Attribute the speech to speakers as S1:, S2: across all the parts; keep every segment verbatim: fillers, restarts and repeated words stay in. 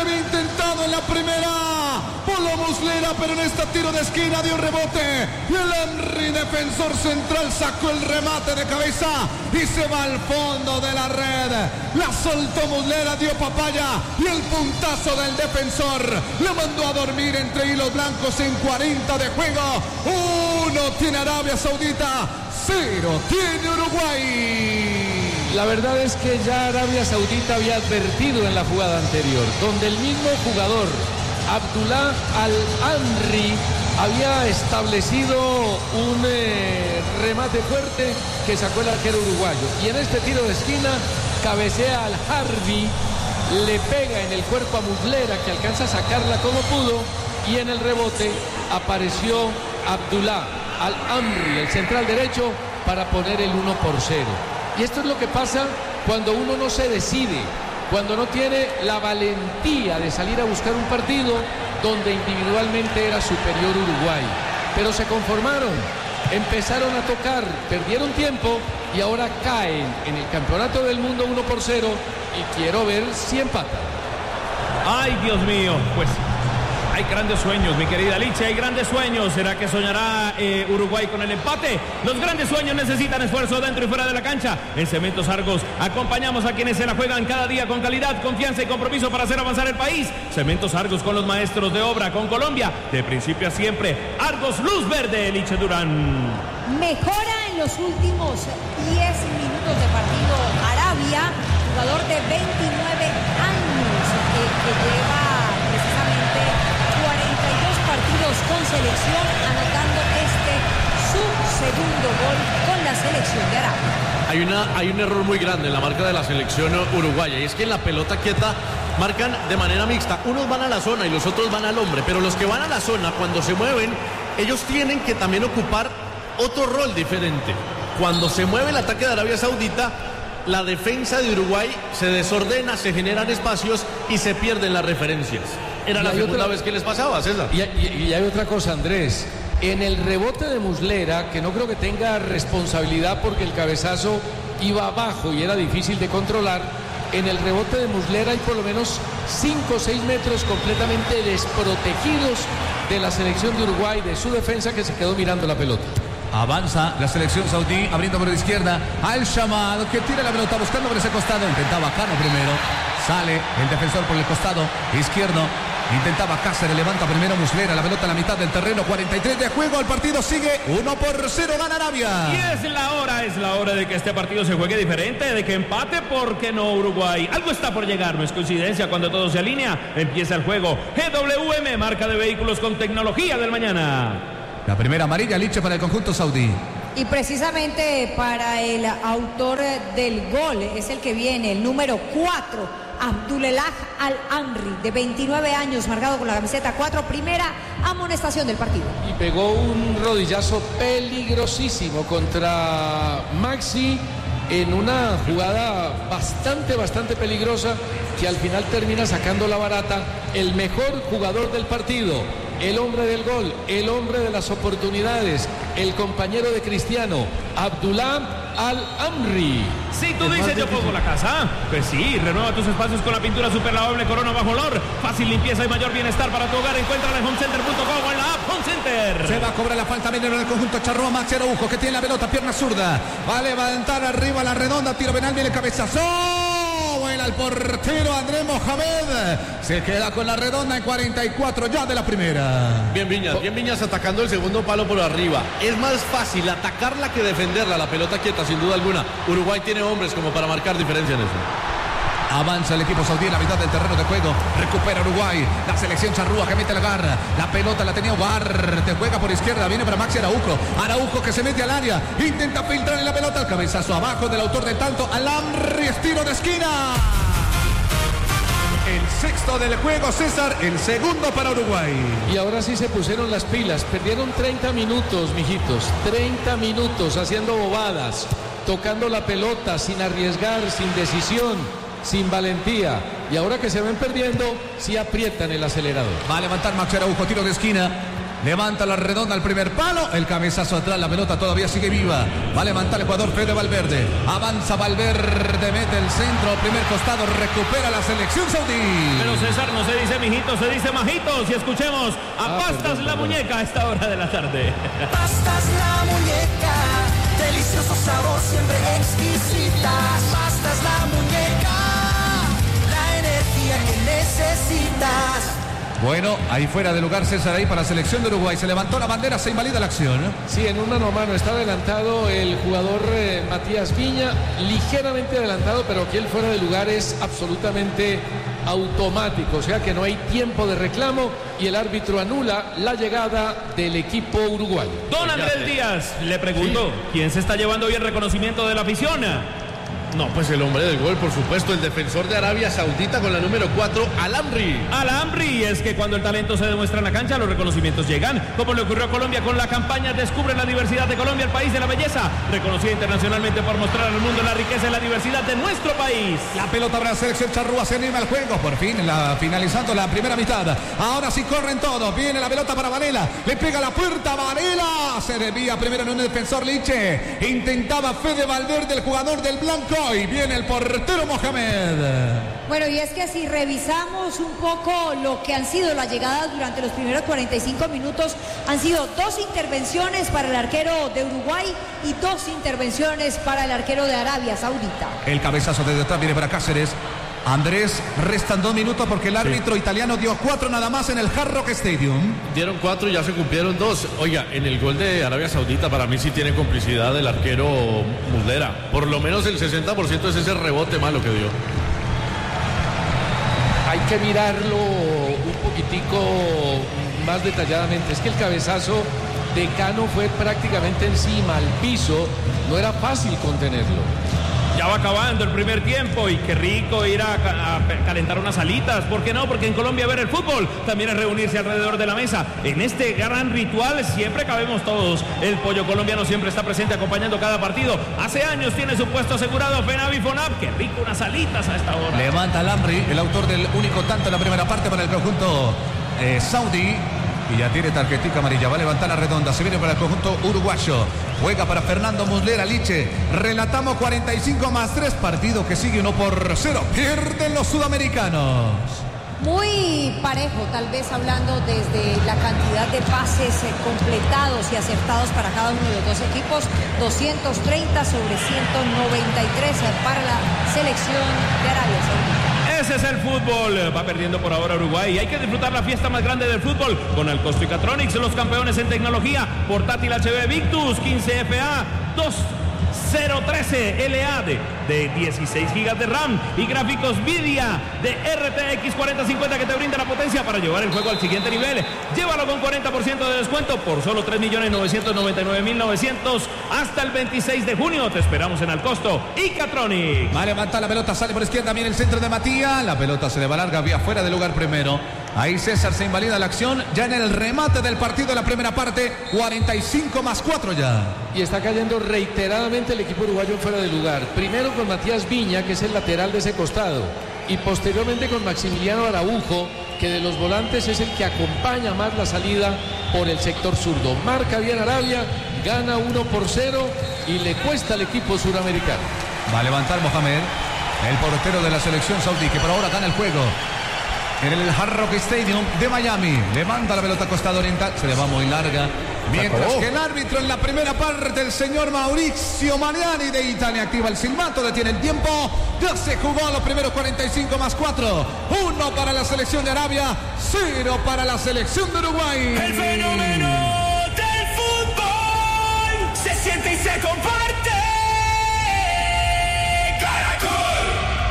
S1: había intentado en la primera Polo Muslera, pero en este tiro de esquina dio un rebote y el Henry, defensor central, sacó el remate de cabeza y se va al fondo de la red. La soltó Muslera, dio papaya y el puntazo del defensor le mandó a dormir entre hilos blancos en cuarenta de juego. Uno tiene Arabia Saudita, cero tiene Uruguay.
S2: La verdad es que ya Arabia Saudita había advertido en la jugada anterior, donde el mismo jugador Abdullah Al-Amri había establecido un eh, remate fuerte que sacó el arquero uruguayo. Y en este tiro de esquina cabecea al Harvey, le pega en el cuerpo a Muslera, que alcanza a sacarla como pudo, y en el rebote apareció Abdullah Al-Amri, el central derecho, para poner el uno por cero. Y esto es lo que pasa cuando uno no se decide, cuando no tiene la valentía de salir a buscar un partido donde individualmente era superior Uruguay. Pero se conformaron, empezaron a tocar, perdieron tiempo y ahora caen en el campeonato del mundo uno por cero y quiero ver si empatan.
S3: Ay, Dios mío, pues hay grandes sueños, mi querida Licha, hay grandes sueños. ¿Será que soñará eh, Uruguay con el empate? Los grandes sueños necesitan esfuerzo dentro y fuera de la cancha. En Cementos Argos acompañamos a quienes se la juegan cada día con calidad, confianza y compromiso para hacer avanzar el país. Cementos Argos con los maestros de obra, con Colombia, de principio a siempre. Argos Luz Verde, Licha Durán.
S4: Mejora en los últimos diez minutos de partido Arabia, jugador de veintinueve años, eh, que lleva precisamente cuarenta y dos partidos con selección, anotando este su segundo gol con la selección de Arabia.
S5: Hay, una, hay un error muy grande en la marca de la selección uruguaya, y es que en la pelota quieta marcan de manera mixta. Unos van a la zona y los otros van al hombre, pero los que van a la zona, cuando se mueven, ellos tienen que también ocupar otro rol diferente. Cuando se mueve el ataque de Arabia Saudita, la defensa de Uruguay se desordena, se generan espacios y se pierden las referencias. Era la segunda otra... vez que les pasaba, César.
S2: Y, y, y hay otra cosa, Andrés. En el rebote de Muslera, que no creo que tenga responsabilidad porque el cabezazo iba abajo y era difícil de controlar, en el rebote de Muslera hay por lo menos cinco o seis metros completamente desprotegidos de la selección de Uruguay, de su defensa, que se quedó mirando la pelota.
S6: Avanza la selección saudí, abriendo por la izquierda al Shammad, que tira la pelota buscando por ese costado. Intentaba Cano primero, sale el defensor por el costado izquierdo. Intentaba Cáceres, levanta primero Muslera, la pelota a la mitad del terreno, cuarenta y tres de juego, el partido sigue uno por cero, gana Arabia.
S3: Y es la hora, es la hora de que este partido se juegue diferente, de que empate, ¿por qué no Uruguay? Algo está por llegar, no es coincidencia, cuando todo se alinea, empieza el juego. G W M, marca de vehículos con tecnología del mañana.
S6: La primera amarilla, Liche, para el conjunto saudí.
S4: Y precisamente para el autor del gol, es el que viene, el número cuatro, Abdullah Al-Amri, de veintinueve años, marcado con la camiseta cuatro, primera amonestación del partido.
S2: Y pegó un rodillazo peligrosísimo contra Maxi en una jugada bastante, bastante peligrosa, que al final termina sacando la barata. El mejor jugador del partido, el hombre del gol, el hombre de las oportunidades, el compañero de Cristiano, Abdullah Al-Amri.
S3: Si tú dices yo pongo la casa, pues sí, renueva tus espacios con la pintura super lavable Corona bajo olor. Fácil limpieza y mayor bienestar para tu hogar. Encuéntrala en homecenter punto com o en la app Home Center.
S6: Se va a cobrar la falta menor en el conjunto Charrúa. Maxi Araujo, que tiene la pelota, pierna zurda, va a levantar arriba la redonda, tiro penal, viene el cabezazo. Vuela el portero Andrés Mohamed, se queda con la redonda en cuarenta y cuatro ya de la primera.
S5: Bien Viñas, bien Viñas atacando el segundo palo por arriba. Es más fácil atacarla que defenderla, la pelota quieta, sin duda alguna. Uruguay tiene hombres como para marcar diferencia en eso.
S6: Avanza el equipo saudí en la mitad del terreno de juego. Recupera Uruguay. La selección charrúa que mete la garra. La pelota la tenía Ugarte. Juega por izquierda. Viene para Maxi Araujo. Araujo que se mete al área. Intenta filtrar en la pelota. El cabezazo abajo del autor del tanto. Al-Amri, estilo de esquina. El sexto del juego, César. El segundo para Uruguay.
S2: Y ahora sí se pusieron las pilas. Perdieron treinta minutos, mijitos. treinta minutos haciendo bobadas. Tocando la pelota sin arriesgar, sin decisión, sin valentía, y ahora que se ven perdiendo, sí aprietan el acelerador.
S6: Va a levantar Maxi Araujo, tiro de esquina. Levanta la redonda al primer palo. El cabezazo atrás. La pelota todavía sigue viva. Va a levantar el jugador Fede Valverde. Avanza Valverde. Mete el centro. Primer costado. Recupera la selección saudí.
S3: Pero César, no se dice mijito, se dice majitos. Y escuchemos a ah, Pastas perdón, la perdón. muñeca a esta hora de la tarde.
S7: Pastas la muñeca. Delicioso sabor, siempre exquisitas. Pastas la muñeca. La energía que necesitas.
S6: Bueno, ahí fuera de lugar César, ahí para la selección de Uruguay. Se levantó la bandera, se invalida la acción.
S2: Sí, en un mano a mano está adelantado el jugador eh, Matías Viña, ligeramente adelantado, pero aquí el fuera de lugar es absolutamente automático, o sea que no hay tiempo de reclamo y el árbitro anula la llegada del equipo uruguayo.
S3: Don Andrés Díaz, le pregunto, sí. ¿quién se está llevando hoy el reconocimiento de la afición?
S5: No, pues el hombre del gol, por supuesto, el defensor de Arabia Saudita con la número cuatro, Al-Amri.
S3: Al-Amri, es que cuando el talento se demuestra en la cancha, los reconocimientos llegan, como le ocurrió a Colombia con la campaña Descubre la diversidad de Colombia, el país de la belleza, reconocida internacionalmente por mostrar al mundo la riqueza y la diversidad de nuestro país.
S6: La pelota para la selección charrúa, se anima el juego, por fin, la, finalizando la primera mitad. Ahora sí corren todos, viene la pelota para Varela, le pega la puerta, Varela, se desvía primero en un defensor Liche, intentaba Fede Valverde, el jugador del blanco. Y viene el portero Mohamed.
S4: Bueno, y es que si revisamos un poco lo que han sido las llegadas durante los primeros cuarenta y cinco minutos, han sido dos intervenciones para el arquero de Uruguay y dos intervenciones para el arquero de Arabia Saudita.
S6: El cabezazo desde atrás viene para Cáceres. Andrés, restan dos minutos porque el árbitro sí. italiano dio cuatro nada más en el Hard Rock Stadium.
S5: Dieron cuatro y ya se cumplieron dos. Oiga, en el gol de Arabia Saudita para mí sí tiene complicidad del arquero Muslera. Por lo menos el sesenta por ciento es ese rebote malo que dio.
S2: Hay que mirarlo un poquitico más detalladamente. Es que el cabezazo de Cano fue prácticamente encima al piso. No era fácil contenerlo.
S3: Ya va acabando el primer tiempo y qué rico ir a, a, a calentar unas alitas. ¿Por qué no? Porque en Colombia ver el fútbol también es reunirse alrededor de la mesa. En este gran ritual siempre cabemos todos. El pollo colombiano siempre está presente acompañando cada partido. Hace años tiene su puesto asegurado Fenavi Fonab. Qué rico unas alitas a esta hora.
S6: Levanta Al-Amri, el autor del único tanto en la primera parte para el conjunto eh, saudí. Y ya tiene tarjetita amarilla, va a levantar la redonda, se viene para el conjunto uruguayo, juega para Fernando Muslera, Liche, relatamos cuarenta y cinco más tres, partido que sigue uno por cero, pierden los sudamericanos.
S4: Muy parejo, tal vez hablando desde la cantidad de pases eh, completados y acertados para cada uno de los dos equipos, doscientos treinta sobre ciento noventa y tres para la selección de Arabia Saudita.
S3: Ese es el fútbol. Va perdiendo por ahora Uruguay. Hay que disfrutar la fiesta más grande del fútbol con Alcosto y Catronics, los campeones en tecnología. Portátil H B Victus quince F A dos cero trece L A de, de dieciséis gigas de RAM y gráficos Nvidia de R T X cuarenta cincuenta que te brinda la potencia para llevar el juego al siguiente nivel. Llévalo con cuarenta por ciento de descuento por solo tres millones novecientos noventa y nueve mil novecientos hasta el veintiséis de junio. Te esperamos en Alcosto y Catronics.
S6: Va a levantar la pelota, sale por izquierda, viene el centro de Matías. La pelota se le va larga, vía fuera de lugar primero. Ahí César se invalida la acción. Ya en el remate del partido de la primera parte, cuarenta y cinco más cuatro ya.
S2: Y está cayendo reiteradamente el equipo uruguayo fuera de lugar. Primero con Matías Viña, que es el lateral de ese costado. Y posteriormente con Maximiliano Araujo, que de los volantes es el que acompaña más la salida por el sector zurdo. Marca bien Arabia, gana uno por cero y le cuesta al equipo suramericano.
S6: Va a levantar Mohamed, el portero de la selección saudí, que por ahora gana el juego en el Hard Rock Stadium de Miami. Levanta la pelota costado oriental, se le va muy larga. Mientras que el árbitro en la primera parte, el señor Maurizio Mariani de Italia, activa el silbato, detiene el tiempo. Ya se jugó los primeros cuarenta y cinco más cuatro. Uno para la selección de Arabia, cero para la selección de Uruguay.
S7: El fenómeno del fútbol se siente y se comparte. Caracol.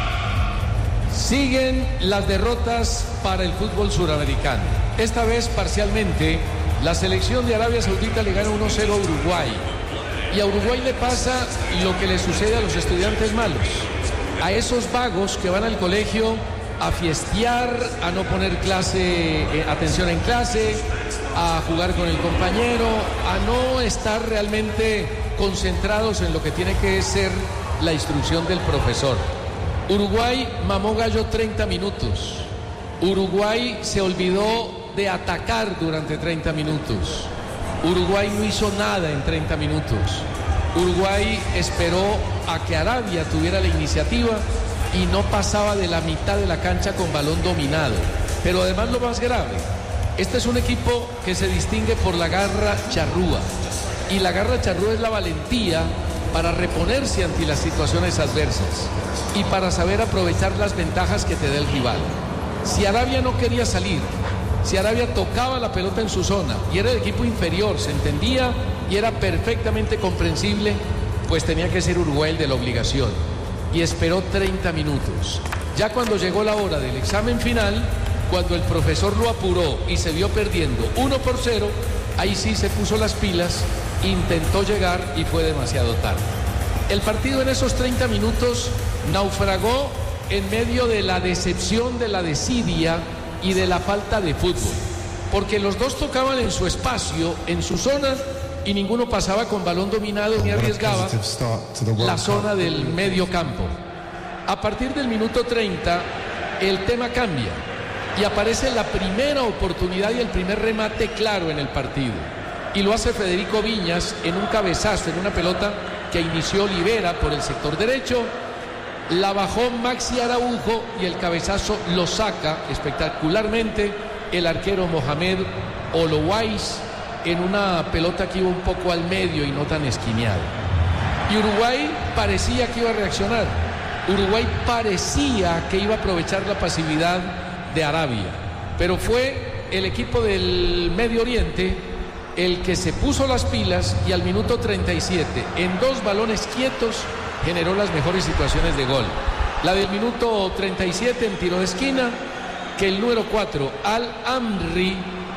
S2: Siguen las derrotas para el fútbol suramericano. Esta vez parcialmente. La selección de Arabia Saudita le gana uno cero a Uruguay. Y a Uruguay le pasa lo que le sucede a los estudiantes malos. A esos vagos que van al colegio a fiestear, a no poner clase, eh, atención en clase, a jugar con el compañero, a no estar realmente concentrados en lo que tiene que ser la instrucción del profesor. Uruguay mamó gallo treinta minutos. Uruguay se olvidó de atacar durante treinta minutos. Uruguay no hizo nada en treinta minutos. Uruguay esperó a que Arabia tuviera la iniciativa y no pasaba de la mitad de la cancha con balón dominado. Pero además lo más grave, este es un equipo que se distingue por la garra charrúa. Y la garra charrúa es la valentía para reponerse ante las situaciones adversas y para saber aprovechar las ventajas que te da el rival. Si Arabia no quería salir, si Arabia tocaba la pelota en su zona y era el equipo inferior, se entendía y era perfectamente comprensible, pues tenía que ser Uruguay el de la obligación. Y esperó treinta minutos. Ya cuando llegó la hora del examen final, cuando el profesor lo apuró y se vio perdiendo uno por cero, ahí sí se puso las pilas, intentó llegar y fue demasiado tarde. El partido en esos treinta minutos naufragó en medio de la decepción, de la desidia y de la falta de fútbol, porque los dos tocaban en su espacio, en su zona, y ninguno pasaba con balón dominado ni arriesgaba la zona del medio campo. A partir del minuto treinta, el tema cambia y aparece la primera oportunidad y el primer remate claro en el partido. Y lo hace Federico Viñas en un cabezazo, en una pelota que inició Olivera por el sector derecho. La bajó Maxi Araujo y el cabezazo lo saca espectacularmente el arquero Mohamed Olowais en una pelota que iba un poco al medio y no tan esquineada. Y Uruguay parecía que iba a reaccionar. Uruguay parecía que iba a aprovechar la pasividad de Arabia. Pero fue el equipo del Medio Oriente el que se puso las pilas y al minuto treinta y siete, en dos balones quietos, generó las mejores situaciones de gol. La del minuto treinta y siete en tiro de esquina, que el número cuatro, Al-Amri,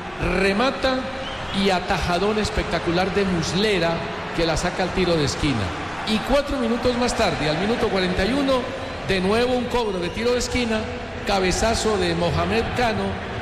S2: remata, y atajadón espectacular de Muslera, que la saca al tiro de esquina. Y cuatro minutos más tarde, al minuto cuarenta y uno, de nuevo un cobro de tiro de esquina, cabezazo de Mohamed Cano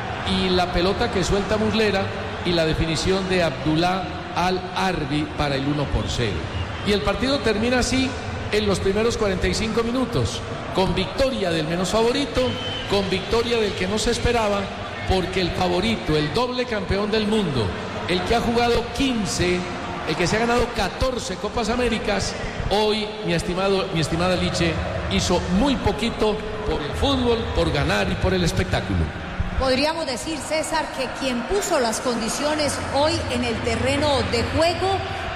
S2: y la pelota que suelta Muslera y la definición de Abdullah Al-Arbi para el uno por cero. Y el partido termina así en los primeros cuarenta y cinco minutos, con victoria del menos favorito, con victoria del que no se esperaba, porque el favorito, el doble campeón del mundo, el que ha jugado quince, el que se ha ganado catorce Copas Américas, hoy, mi estimado, mi estimada Liche, hizo muy poquito por el fútbol, por ganar y por el espectáculo.
S4: Podríamos decir, César, que quien puso las condiciones hoy en el terreno de juego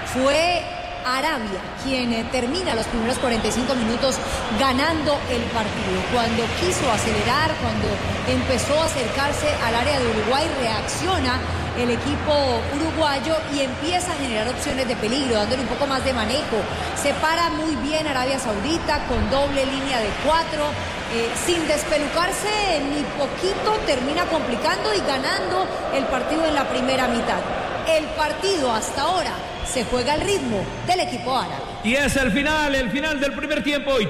S4: fue Arabia, quien eh, termina los primeros cuarenta y cinco minutos ganando el partido. Cuando quiso acelerar, cuando empezó a acercarse al área de Uruguay, reacciona el equipo uruguayo y empieza a generar opciones de peligro, dándole un poco más de manejo. Se para muy bien Arabia Saudita con doble línea de cuatro, eh, sin despelucarse ni poquito, termina complicando y ganando el partido en la primera mitad. El partido hasta ahora se juega al ritmo del equipo árabe.
S3: Y es el final, el final del primer tiempo. Y